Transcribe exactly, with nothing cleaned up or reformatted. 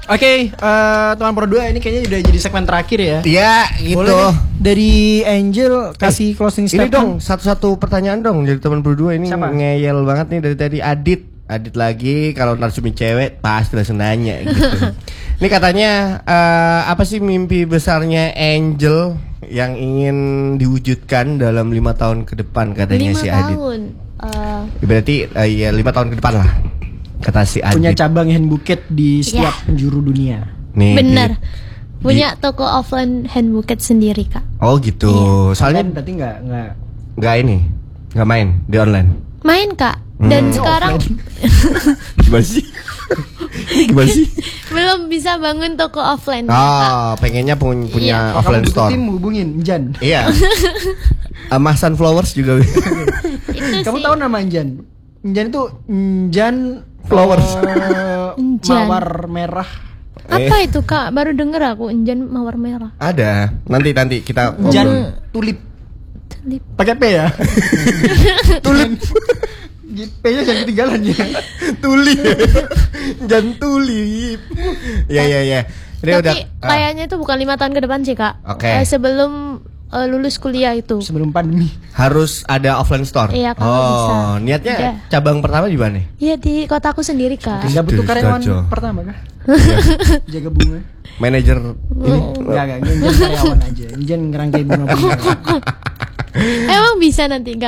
Oke, eh, teman Pro dua ini kayaknya udah jadi segmen terakhir ya. Iya, gitu. Boleh nih, dari Angel kasih closing Ini statement. dong, satu-satu pertanyaan dong dari teman berdua ini. Siapa? Ngeyel banget nih dari tadi Adit. Adit lagi kalau narsum cewek pasti langsung nanya gitu. Ini katanya eh, apa sih mimpi besarnya Angel yang ingin diwujudkan dalam lima tahun ke depan katanya lima si Adit. tahun. Uh, Berarti eh, ya lima tahun ke depan lah kata si Adit. Punya cabang hand buket di setiap Ya. penjuru dunia. Nih, bener. di- Punya toko offline hand buket sendiri, Kak. Oh gitu. Soalnya Online berarti nggak nggak nggak ini, nggak main di online. Main, Kak. Dan Hmm. sekarang Gimana sih? Gimana sih? belum bisa bangun toko offline. Oh, pengennya pun punya Iya. offline Kalau butuh store. tim hubungin Jan. Iya. Sama Sunflowers juga. Itu Kamu sih. tahu nama Jan? Jan itu Jan Flowers. eh, Jan. mawar merah. Apa itu, Kak? Baru denger aku Enjan mawar merah. Ada. Nanti nanti kita ngobrol. Jan tulip. Tulip. Pakai P ya. Tulip. P-nya jangan ketinggalan ya. Tulip. Jan tulip. Ya ya ya. Ini Tapi udah ah. kayaknya itu bukan lima tahun ke depan sih, Kak. Oke. Eh, sebelum eh, lulus kuliah itu. Sebelum pandemi. harus ada offline store. Iya, kalau oh, bisa. niatnya Iya. cabang pertama di mana nih? Iya, di kotaku sendiri, Kak. Nggak butuh Aduh, karyawan Jojo. pertama kah? Jaga bunga. Manajer ini. Enggak enggak, Jan karyawan aja. Jan ngerangkai bunga-bunga. Emang bisa nanti, Kak?